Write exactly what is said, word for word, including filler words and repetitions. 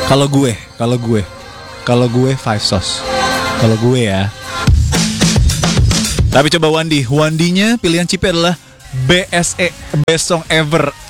Kalau gue, kalau gue, kalau gue five sauce. Kalau gue ya. Tapi coba Wandi, Wandinya pilihan Cipe adalah B S E, Best Song Ever.